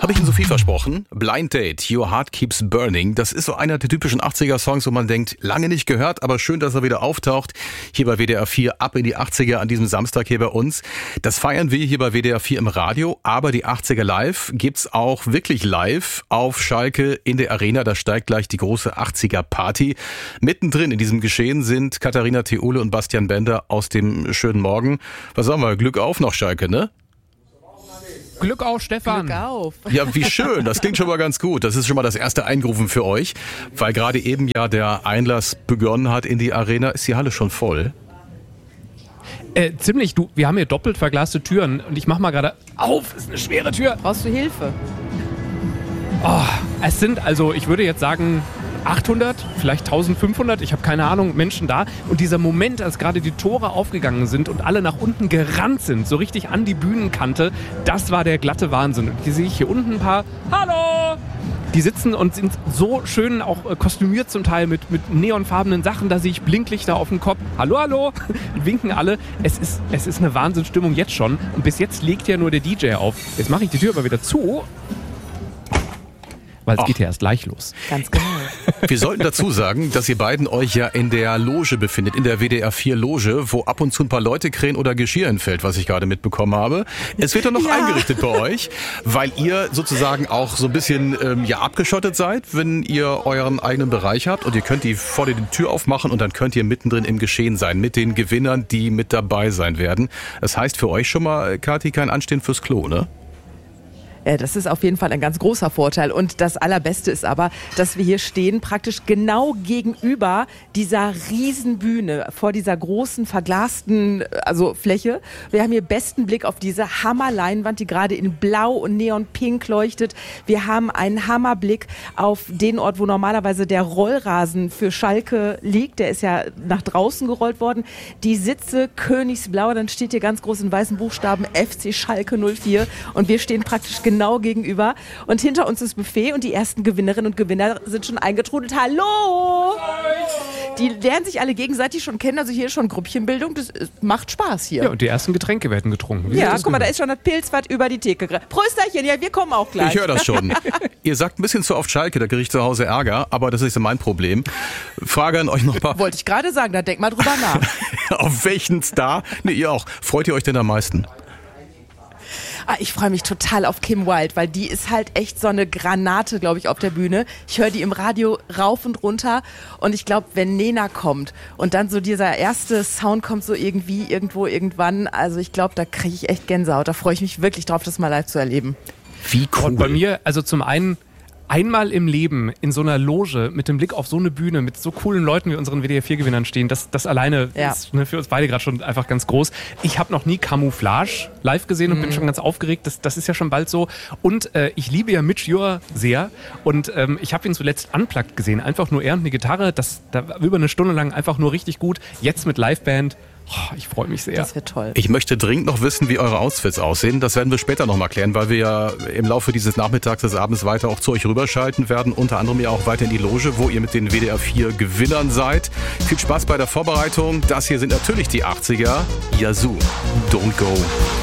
Habe ich Ihnen so viel versprochen? Blind Date, Your Heart Keeps Burning. Das ist so einer der typischen 80er-Songs, wo man denkt, lange nicht gehört, aber schön, dass er wieder auftaucht. Hier bei WDR 4, ab in die 80er an diesem Samstag hier bei uns. Das feiern wir hier bei WDR 4 im Radio, aber die 80er live gibt's auch wirklich live auf Schalke in der Arena. Da steigt gleich die große 80er-Party. Mittendrin in diesem Geschehen sind Katharina Theule und Bastian Bender aus dem schönen Morgen. Was sagen wir? Glück auf nach Schalke, ne? Glück auf, Stefan. Glück auf. Ja, wie schön. Das klingt schon mal ganz gut. Das ist schon mal das erste Eingrufen für euch, weil gerade eben ja der Einlass begonnen hat in die Arena. Ist die Halle schon voll? Ziemlich. Wir haben hier doppelt verglaste Türen und ich mach mal gerade auf. Ist eine schwere Tür. Brauchst du Hilfe? Es sind also, ich würde jetzt sagen, 800, vielleicht 1500, ich habe keine Ahnung, Menschen da. Und dieser Moment, als gerade die Tore aufgegangen sind und alle nach unten gerannt sind, so richtig an die Bühnenkante, das war der glatte Wahnsinn. Und hier sehe ich hier unten ein paar, hallo! Die sitzen und sind so schön auch kostümiert zum Teil mit neonfarbenen Sachen. Da sehe ich Blinklichter auf dem Kopf. Hallo, hallo! Winken alle. Es ist eine Wahnsinnsstimmung jetzt schon. Und bis jetzt legt ja nur der DJ auf. Jetzt mache ich die Tür aber wieder zu. Weil es geht ja erst gleich los. Ganz genau. Wir sollten dazu sagen, dass ihr beiden euch ja in der Loge befindet, in der WDR 4 Loge, wo ab und zu ein paar Leute krähen oder Geschirr entfällt, was ich gerade mitbekommen habe. Es wird doch noch eingerichtet bei euch, weil ihr sozusagen auch so ein bisschen abgeschottet seid, wenn ihr euren eigenen Bereich habt und ihr könnt die vor die Tür aufmachen und dann könnt ihr mittendrin im Geschehen sein mit den Gewinnern, die mit dabei sein werden. Das heißt für euch schon mal, Kathi, kein Anstehen fürs Klo, ne? Das ist auf jeden Fall ein ganz großer Vorteil. Und das Allerbeste ist aber, dass wir hier stehen, praktisch genau gegenüber dieser Riesenbühne, vor dieser großen verglasten Fläche. Wir haben hier besten Blick auf diese Hammerleinwand, die gerade in Blau und Neonpink leuchtet. Wir haben einen Hammerblick auf den Ort, wo normalerweise der Rollrasen für Schalke liegt. Der ist ja nach draußen gerollt worden. Die Sitze Königsblau, dann steht hier ganz groß in weißen Buchstaben FC Schalke 04. Und wir stehen praktisch genau gegenüber und hinter uns das Buffet und die ersten Gewinnerinnen und Gewinner sind schon eingetrudelt. Hallo! Die lernen sich alle gegenseitig schon kennen, also hier ist schon Grüppchenbildung, das macht Spaß hier. Ja, und die ersten Getränke werden getrunken. Ja, guck mal, da ist schon das Pilzwatt über die Theke. Prösterchen, ja, wir kommen auch gleich. Ich höre das schon. Ihr sagt ein bisschen zu oft Schalke, da kriege ich zu Hause Ärger, aber das ist ja mein Problem. Frage an euch noch ein paar. Wollte ich gerade sagen, da denkt mal drüber nach. Auf welchen Star? Ne, ihr auch. Freut ihr euch denn am meisten? Ich freue mich total auf Kim Wilde, weil die ist halt echt so eine Granate, glaube ich, auf der Bühne. Ich höre die im Radio rauf und runter und ich glaube, wenn Nena kommt und dann so dieser erste Sound kommt so irgendwie, irgendwo, irgendwann, also ich glaube, da kriege ich echt Gänsehaut. Da freue ich mich wirklich drauf, das mal live zu erleben. Wie cool. Und bei mir, also zum einen einmal im Leben in so einer Loge mit dem Blick auf so eine Bühne mit so coolen Leuten wie unseren WDR 4-Gewinnern stehen, das alleine ist für uns beide gerade schon einfach ganz groß. Ich habe noch nie Camouflage live gesehen und bin schon ganz aufgeregt. Das ist ja schon bald so. Und ich liebe ja Mitch Ure sehr und ich habe ihn zuletzt unplugged gesehen. Einfach nur er und eine Gitarre. Da war über eine Stunde lang einfach nur richtig gut. Jetzt mit Liveband. Oh, ich freue mich sehr. Das wird toll. Ich möchte dringend noch wissen, wie eure Outfits aussehen. Das werden wir später noch mal klären, weil wir ja im Laufe dieses Nachmittags, des Abends weiter auch zu euch rüberschalten werden. Unter anderem ja auch weiter in die Loge, wo ihr mit den WDR 4 Gewinnern seid. Viel Spaß bei der Vorbereitung. Das hier sind natürlich die 80er. Yazoo, Don't Go.